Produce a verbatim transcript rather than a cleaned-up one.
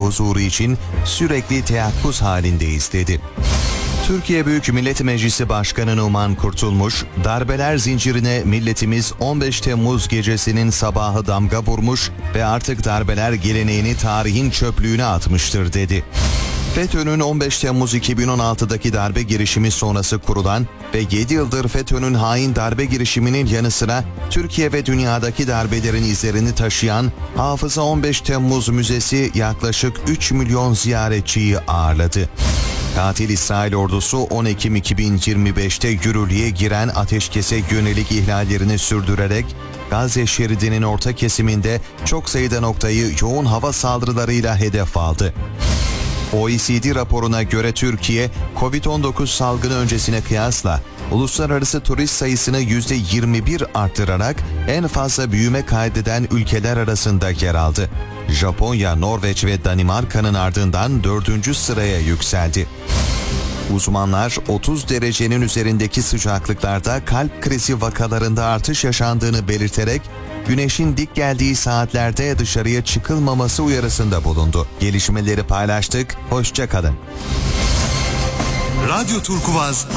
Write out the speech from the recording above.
huzuru için sürekli teyakkuz halindeyiz dedi. Türkiye Büyük Millet Meclisi Başkanı Numan Kurtulmuş, darbeler zincirine milletimiz on beş Temmuz gecesinin sabahı damga vurmuş ve artık darbeler geleneğini tarihin çöplüğüne atmıştır dedi. FETÖ'nün on beş Temmuz iki bin on altıdaki darbe girişimi sonrası kurulan ve yedi yıldır FETÖ'nün hain darbe girişiminin yanı sıra Türkiye ve dünyadaki darbelerin izlerini taşıyan Hafıza on beş Temmuz Müzesi yaklaşık üç milyon ziyaretçiyi ağırladı. Katil İsrail ordusu on Ekim iki bin yirmi beşte yürürlüğe giren ateşkese yönelik ihlallerini sürdürerek Gazze şeridinin orta kesiminde çok sayıda noktayı yoğun hava saldırılarıyla hedef aldı. O E C D raporuna göre Türkiye, kovid on dokuz salgını öncesine kıyasla uluslararası turist sayısını yüzde yirmi bir arttırarak en fazla büyüme kaydeden ülkeler arasında yer aldı. Japonya, Norveç ve Danimarka'nın ardından dördüncü sıraya yükseldi. Uzmanlar otuz derecenin üzerindeki sıcaklıklarda kalp krizi vakalarında artış yaşandığını belirterek güneşin dik geldiği saatlerde dışarıya çıkılmaması uyarısında bulundu. Gelişmeleri paylaştık, hoşça kalın. Radyo Turkuaz